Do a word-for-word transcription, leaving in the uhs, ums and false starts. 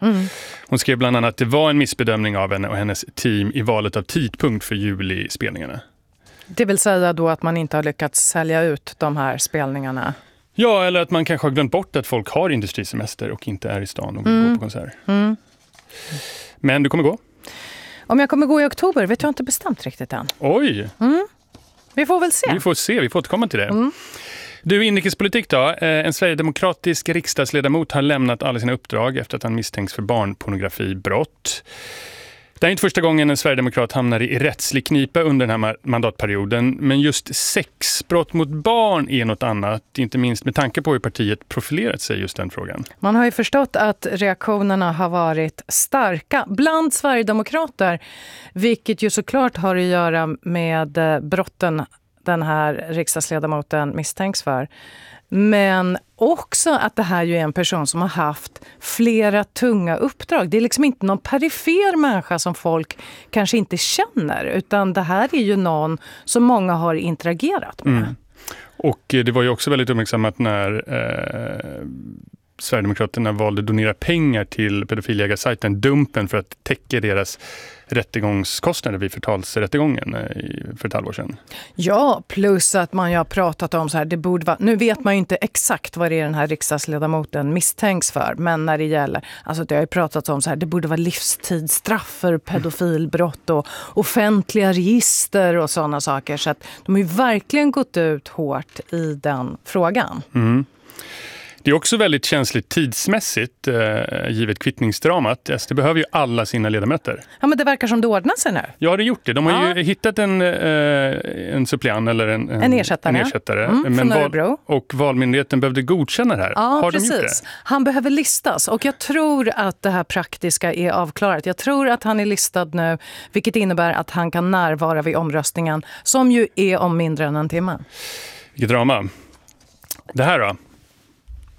Mm. Hon skrev bland annat att det var en missbedömning av henne och hennes team i valet av tidpunkt för juli-spelningarna. Det vill säga då att man inte har lyckats sälja ut de här spelningarna? Ja, eller att man kanske har glömt bort att folk har industrisemester och inte är i stan och vill Mm. gå på konsert. Mm. Men du kommer gå? Om jag kommer gå i oktober vet jag inte bestämt riktigt än. Oj! Mm. Vi får väl se. Vi får se, vi får återkomma till det. Mm. Du, inrikespolitik då. En sverigedemokratisk riksdagsledamot har lämnat alla sina uppdrag efter att han misstänks för barnpornografibrott. Det är inte första gången en sverigedemokrat hamnar i rättslig knipa under den här mandatperioden. Men just sexbrott mot barn är något annat. Inte minst med tanke på hur partiet profilerat sig just den frågan. Man har ju förstått att reaktionerna har varit starka bland sverigedemokrater. Vilket ju såklart har att göra med brotten den här riksdagsledamoten misstänks för. Men också att det här ju är en person som har haft flera tunga uppdrag. Det är liksom inte någon perifer människa som folk kanske inte känner. Utan det här är ju någon som många har interagerat med. Mm. Och det var ju också väldigt uppmärksammat när eh, Sverigedemokraterna valde att donera pengar till pedofiljägarsajten Dumpen för att täcka deras rättegångskostnader vid förtalsrättegången för ett halvår sedan. Ja, plus att man ju har pratat om så här, det borde vara, nu vet man ju inte exakt vad det är den här riksdagsledamoten misstänks för, men när det gäller, alltså det har ju pratat om så här, det borde vara livstidsstraff för pedofilbrott och offentliga register och sådana saker, så att de har ju verkligen gått ut hårt i den frågan. Mm. Det är också väldigt känsligt tidsmässigt, eh, givet kvittningsdramat. S D behöver ju alla sina ledamöter. Ja, men det verkar som det ordnar sig nu. Ja, det har gjort det. De har Ja. ju hittat en, eh, en suppleant eller en, en, En ersättare. En ersättare. Mm, men från Örebro. Och valmyndigheten behövde godkänna det här. Ja, har precis. de gjort det? Han behöver listas och jag tror att det här praktiska är avklarat. Jag tror att han är listad nu, vilket innebär att han kan närvara vid omröstningen som ju är om mindre än en timme. Vilket drama. Det här då?